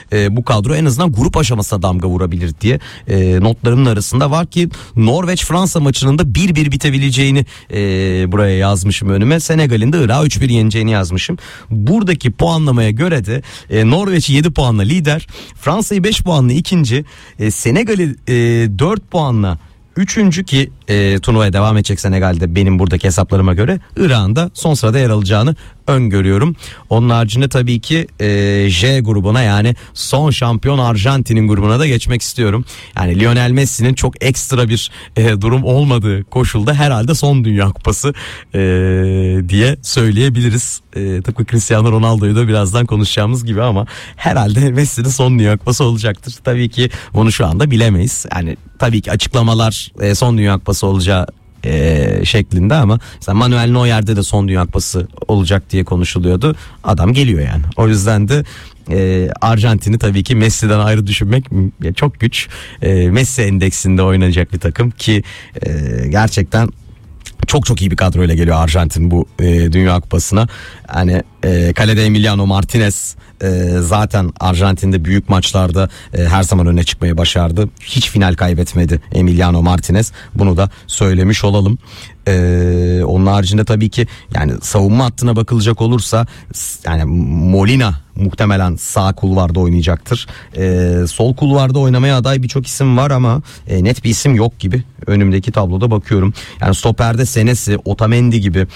bu kadro en azından grup aşamasına damga vurabilir diye notlarımın arasında var ki Norveç-Fransa maçının da 1-1 bitebileceğini buraya yazmışım önüme. Senegal'in de Irak'ı 3-1 yeneceğini yazmışım. Buradaki puanlamaya göre de Norveç 7 puanla lider, Fransa'yı 5 puanla ikinci, Senegal'i 4 puanla üçüncü ki turnuvaya devam edecek Senegal'de benim buradaki hesaplarıma göre, Irak'ın da son sırada yer alacağını öngörüyorum. Onun haricinde tabii ki J grubuna, yani son şampiyon Arjantin'in grubuna da geçmek istiyorum. Yani Lionel Messi'nin çok ekstra bir durum olmadığı koşulda herhalde son Dünya Kupası diye söyleyebiliriz. Tıpkı Cristiano Ronaldo'yu da birazdan konuşacağımız gibi, ama herhalde Messi'nin son Dünya Kupası olacaktır. Tabii ki bunu şu anda bilemeyiz. Yani tabii ki açıklamalar son Dünya Kupası olacağı şeklinde, ama mesela Manuel Neuer'de de son Dünya Kupası olacak diye konuşuluyordu. Adam geliyor yani. O yüzden de Arjantin'i tabii ki Messi'den ayrı düşünmek çok güç. Messi endeksinde oynayacak bir takım ki gerçekten çok iyi bir kadroyla geliyor Arjantin bu Dünya Kupası'na. Hani kalede Emiliano Martinez zaten Arjantin'de büyük maçlarda her zaman öne çıkmayı başardı. Hiç final kaybetmedi Emiliano Martinez. Bunu da söylemiş olalım. Onun haricinde tabii ki yani savunma hattına bakılacak olursa yani Molina muhtemelen sağ kulvarda oynayacaktır. Sol kulvarda oynamaya aday birçok isim var ama net bir isim yok gibi önümdeki tabloda bakıyorum. Yani stoperde Senesi, Otamendi gibi,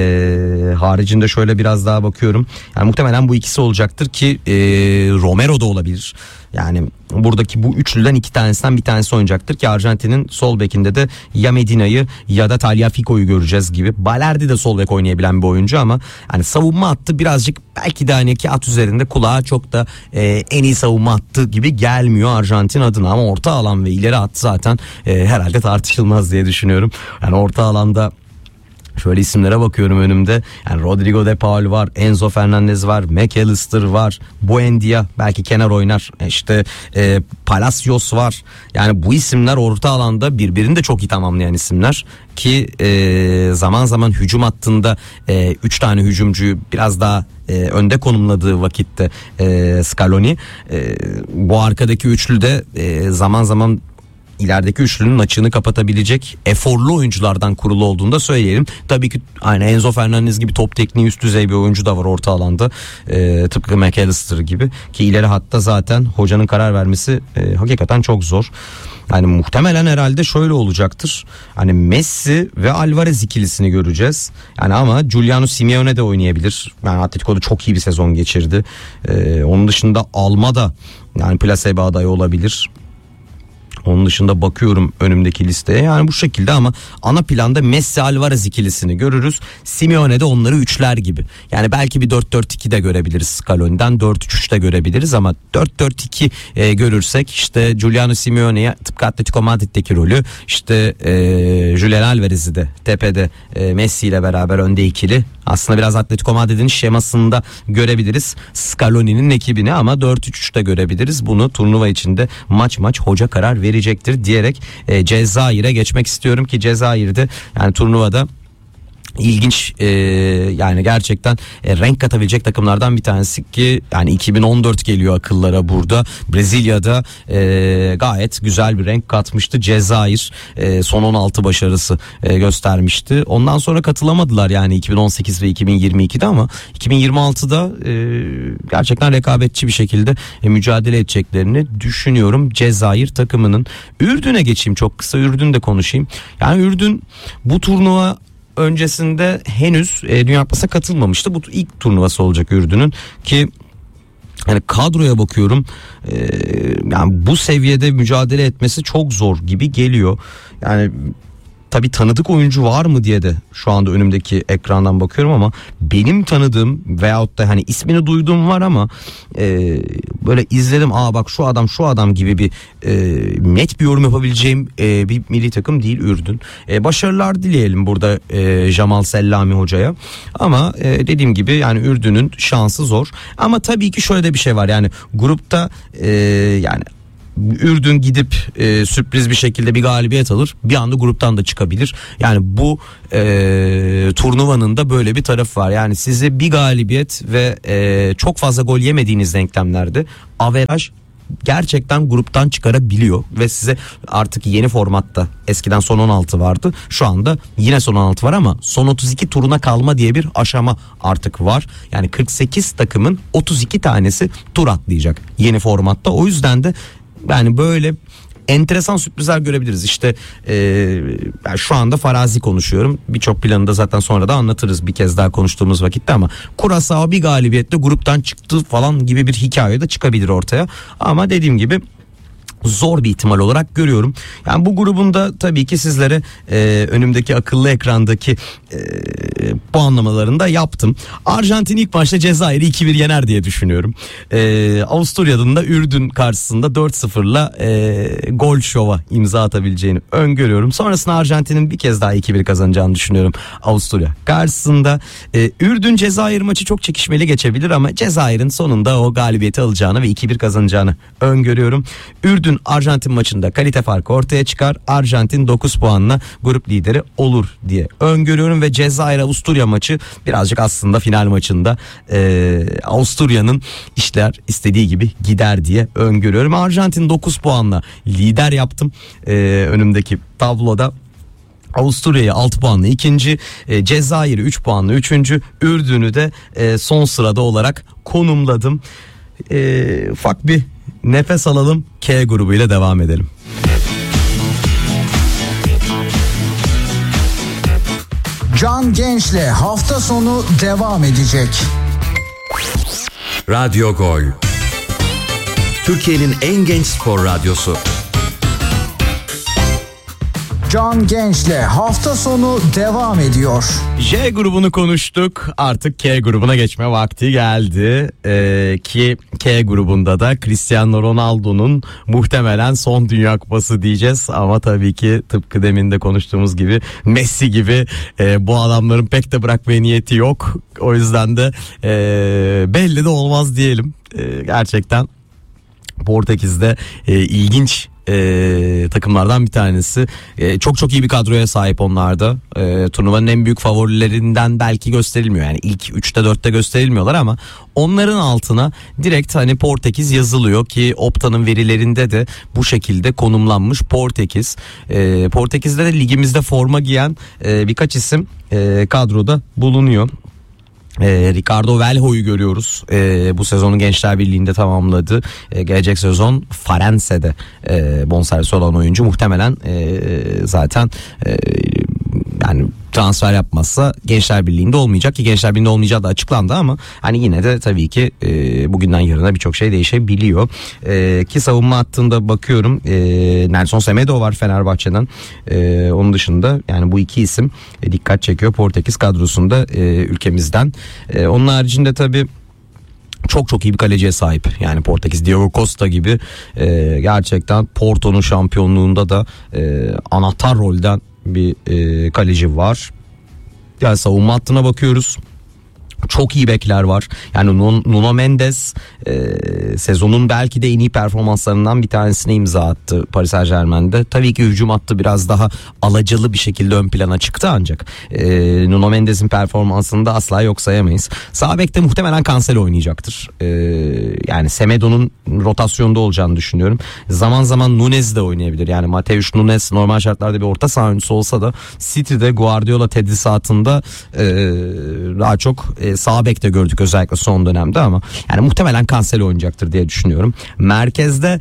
haricinde şöyle biraz daha bakıyorum. Yani muhtemelen bu ikisi olacaktır ki Romero da olabilir. Yani buradaki bu üçlüden iki tanesinden bir tanesi oynayacaktır ki Arjantin'in sol bekinde de ya Medina'yı ya da Tagliafico'yu göreceğiz gibi. Balerdi de sol bek oynayabilen bir oyuncu ama hani savunma hattı birazcık belki de hani kağıt üzerinde kulağa çok da en iyi savunma hattı gibi gelmiyor Arjantin adına, ama orta alan ve ileri hattı zaten herhalde tartışılmaz diye düşünüyorum. Yani orta alanda şöyle isimlere bakıyorum önümde. Yani Rodrigo de Paul var, Enzo Fernandez var, McAllister var, Buendia belki kenar oynar. İşte Palacios var. Yani bu isimler orta alanda birbirini de çok iyi tamamlayan isimler ki zaman zaman hücum hattında 3 tane hücumcuyu biraz daha önde konumladığı vakitte Scaloni bu arkadaki üçlü de zaman zaman ilerideki üçlünün açığını kapatabilecek eforlu oyunculardan kurulu olduğunu da söyleyelim. Tabii ki aynı Enzo Fernandez gibi top tekniği üst düzey bir oyuncu da var orta alanda. Tıpkı McAllister gibi ki ileri hatta zaten hocanın karar vermesi hakikaten çok zor. Yani muhtemelen herhalde şöyle olacaktır. Hani Messi ve Alvarez ikilisini göreceğiz. Yani ama Giuliano Simeone de oynayabilir. Yani Atletico'da çok iyi bir sezon geçirdi. Onun dışında Alma da yani plasebe adayı olabilir. Onun dışında bakıyorum önümdeki listeye, yani bu şekilde, ama ana planda Messi Alvarez ikilisini görürüz. Simeone de onları üçler gibi. Yani belki bir 4-4-2 de görebiliriz Scaloni'den, 4-3-3 de görebiliriz, ama 4-4-2 görürsek işte Giuliano Simeone'ye tıpkı Atletico Madrid'deki rolü, işte Julian Alvarez'i de tepede Messi ile beraber önde ikili. Aslında biraz Atletico Madrid'in şemasında görebiliriz Scaloni'nin ekibini, ama 4-3-3'te görebiliriz. Bunu turnuva içinde maç hoca karar verecektir diyerek Cezayir'e geçmek istiyorum ki Cezayir'de yani turnuvada İlginç yani gerçekten renk katabilecek takımlardan bir tanesi ki yani 2014 geliyor akıllara burada. Brezilya'da gayet güzel bir renk katmıştı Cezayir, son 16 başarısı göstermişti. Ondan sonra katılamadılar yani 2018 ve 2022'de, ama 2026'da gerçekten rekabetçi bir şekilde mücadele edeceklerini düşünüyorum Cezayir takımının. Ürdün'e geçeyim, çok kısa Ürdün'de de konuşayım. Yani Ürdün bu turnuva öncesinde henüz Dünya Kupası'na katılmamıştı. Bu ilk turnuvası olacak Ürdün'ün ki yani kadroya bakıyorum, yani bu seviyede mücadele etmesi çok zor gibi geliyor. Yani tabii tanıdık oyuncu var mı diye de şu anda önümdeki ekrandan bakıyorum, ama benim tanıdığım veyahut da hani ismini duyduğum var, ama böyle izledim, bak şu adam gibi bir net bir yorum yapabileceğim bir milli takım değil Ürdün. Başarılar dileyelim burada Jamal Sellami hocaya, ama dediğim gibi yani Ürdün'ün şansı zor. Ama tabii ki şöyle de bir şey var, yani grupta yani Ürdün gidip sürpriz bir şekilde bir galibiyet alır, bir anda gruptan da çıkabilir. Yani bu turnuvanın da böyle bir tarafı var. Yani size bir galibiyet ve çok fazla gol yemediğiniz denklemlerde averaj gerçekten gruptan çıkarabiliyor ve size artık yeni formatta, eskiden son 16 vardı, şu anda yine son 16 var ama son 32 turuna kalma diye bir aşama artık var. Yani 48 takımın 32 tanesi tur atlayacak yeni formatta. O yüzden de yani böyle enteresan sürprizler görebiliriz. İşte ben şu anda farazi konuşuyorum. Birçok planı da zaten sonra da anlatırız bir kez daha konuştuğumuz vakitte, ama Curaçao bir galibiyetle gruptan çıktı falan gibi bir hikaye de çıkabilir ortaya. Ama dediğim gibi zor bir ihtimal olarak görüyorum. Yani bu grubun da tabii ki sizlere önümdeki akıllı ekrandaki puanlamalarını da yaptım. Arjantin ilk maçta Cezayir'i 2-1 yener diye düşünüyorum. Avusturya'nın da Ürdün karşısında 4-0'la gol şova imza atabileceğini öngörüyorum. Sonrasında Arjantin'in bir kez daha 2-1 kazanacağını düşünüyorum Avusturya karşısında. Ürdün Cezayir maçı çok çekişmeli geçebilir ama Cezayir'in sonunda o galibiyeti alacağını ve 2-1 kazanacağını öngörüyorum. Ürdün Arjantin maçında kalite farkı ortaya çıkar. Arjantin 9 puanla grup lideri olur diye öngörüyorum ve Cezayir Avusturya maçı birazcık aslında final maçında Avusturya'nın işler istediği gibi gider diye öngörüyorum. Arjantin 9 puanla lider yaptım önümdeki tabloda. Avusturya'yı 6 puanla ikinci, Cezayir'i 3 puanla üçüncü, Ürdün'ü de son sırada olarak konumladım. Ufak bir nefes alalım, K grubuyla devam edelim. Can Genç'le hafta sonu devam edecek. Radyo Gol, Türkiye'nin en genç spor radyosu. Can Genç'le hafta sonu devam ediyor. J grubunu konuştuk, artık K grubuna geçme vakti geldi. Ki K grubunda da Cristiano Ronaldo'nun muhtemelen son Dünya Kupası diyeceğiz. Ama tabii ki tıpkı demin de konuştuğumuz gibi Messi gibi bu adamların pek de bırakmaya niyeti yok. O yüzden de belli de olmaz diyelim. Gerçekten Portekiz'de ilginç takımlardan bir tanesi. Çok iyi bir kadroya sahip onlar da. Turnuvanın en büyük favorilerinden belki gösterilmiyor. Yani ilk 3'te 4'te gösterilmiyorlar ama onların altına direkt hani Portekiz yazılıyor ki Opta'nın verilerinde de bu şekilde konumlanmış Portekiz. Portekiz'de de ligimizde forma giyen birkaç isim kadroda bulunuyor. Ricardo Velho'yu görüyoruz. Bu sezonu Gençler Birliği'nde tamamladı. Gelecek sezon Farense'de bonservisi olan oyuncu. Muhtemelen zaten yani transfer yapmazsa Gençler Birliği'nde olmayacak ki Gençler Birliği'nde olmayacağı da açıklandı ama hani yine de tabii ki bugünden yarına birçok şey değişebiliyor. Ki savunma hattında bakıyorum, Nelson Semedo var Fenerbahçe'den. Onun dışında yani bu iki isim dikkat çekiyor Portekiz kadrosunda ülkemizden. Onun haricinde tabii çok iyi bir kaleciye sahip. Yani Portekiz, Diogo Costa gibi gerçekten Porto'nun şampiyonluğunda da anahtar rolden bir kaleci var. Yani savunma hattına bakıyoruz. Çok iyi bekler var. Yani Nuno Mendes sezonun belki de en iyi performanslarından bir tanesine imza attı Paris Saint-Germain'de. Tabii ki hücum hattı biraz daha alacalı bir şekilde ön plana çıktı ancak Nuno Mendes'in performansını da asla yok sayamayız. Sağ bekte muhtemelen Cancelo oynayacaktır. Yani Semedo'nun rotasyonda olacağını düşünüyorum. Zaman zaman Nunez de oynayabilir. Yani Mateus Nunes normal şartlarda bir orta saha oyuncusu olsa da City'de Guardiola tedrisatında daha çok sağ bekte gördük özellikle son dönemde ama yani muhtemelen Cancelo oynayacaktır diye düşünüyorum. Merkezde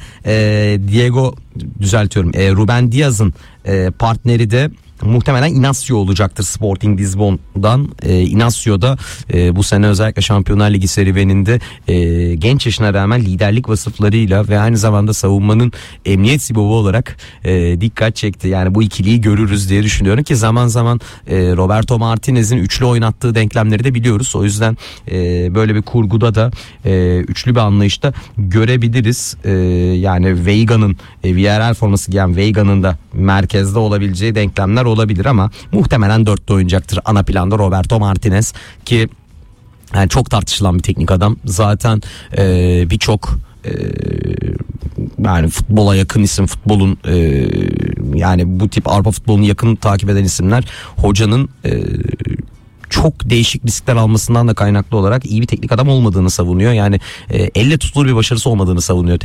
Ruben Dias'ın partneri de muhtemelen Inacio olacaktır Sporting Lisbon'dan. Inacio da bu sene özellikle Şampiyonlar Ligi serüveninde genç yaşına rağmen liderlik vasıflarıyla ve aynı zamanda savunmanın emniyet sibobu olarak dikkat çekti. Yani bu ikiliyi görürüz diye düşünüyorum ki zaman zaman Roberto Martinez'in üçlü oynattığı denklemleri de biliyoruz. O yüzden böyle bir kurguda da üçlü bir anlayışta görebiliriz. Yani Veiga'nın Villarreal forması giyen Veiga'nın da merkezde olabileceği denklemler olabilir ama muhtemelen dörtte oynayacaktır ana planda Roberto Martinez ki yani çok tartışılan bir teknik adam. Zaten birçok yani futbola yakın isim, futbolun yani bu tip Avrupa futbolunu yakın takip eden isimler hocanın çok değişik riskler almasından da kaynaklı olarak iyi bir teknik adam olmadığını savunuyor. Yani elle tutulur bir başarısı olmadığını savunuyor